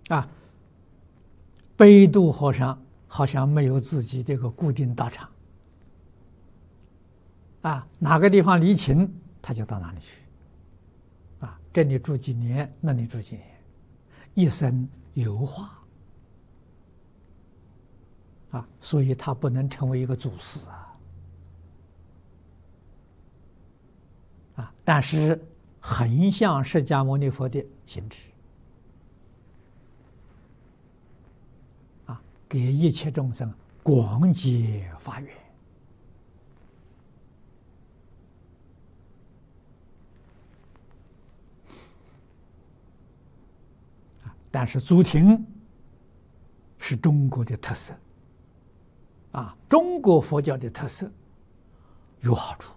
啊，北渡和尚好像没有自己这个固定道场，啊，哪个地方离秦，他就到哪里去，啊，这里住几年，那里住几年，一生游化，啊，所以他不能成为一个祖师啊，但是很像释迦牟尼佛的行持，啊，给一切众生广结法缘。但是祖庭是中国的特色，啊，中国佛教的特色有好处，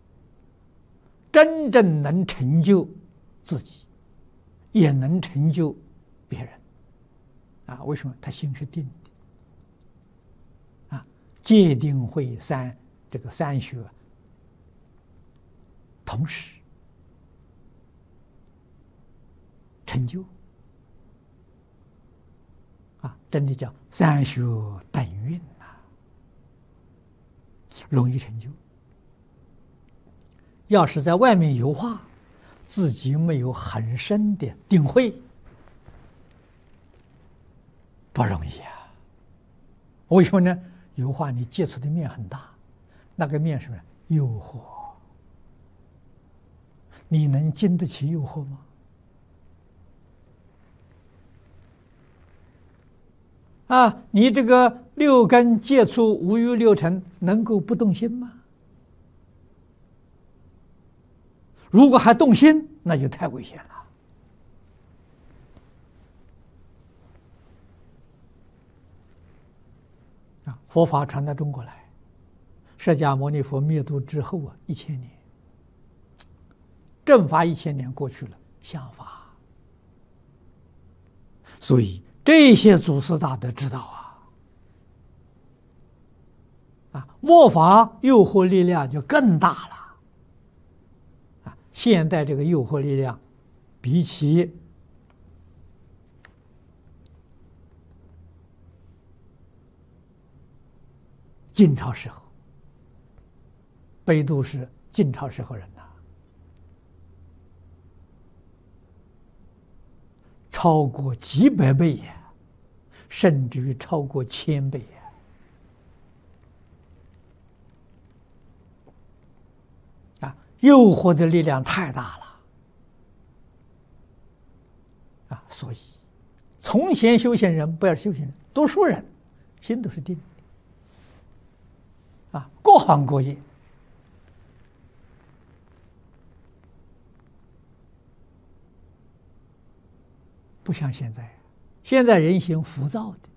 真正能成就自己，也能成就别人，啊，为什么？他心是定的，啊，戒定慧这个三学同时成就。啊，真的叫三学等运呐，容易成就。要是在外面油画，自己没有很深的定慧，不容易啊。为什么呢？油画你接触的面很大，那个面是什么？诱惑，你能经得起诱惑吗？啊，你这个六根接触五欲六尘，能够不动心吗？如果还动心，那就太危险了。啊，佛法传到中国来，释迦牟尼佛灭度之后1000年，正法1000年过去了，相法，所以。这些祖师大德知道啊，末法诱惑力量就更大了，啊，现代这个诱惑力量，比起晋朝时候，北渡是晋朝时候人呐，超过几百倍呀，甚至于超过1000倍呀！啊，诱惑的力量太大了啊！所以，从前修行人不要修行人，读书人心都是定的啊，各行各业。不像现在，现在人心浮躁的，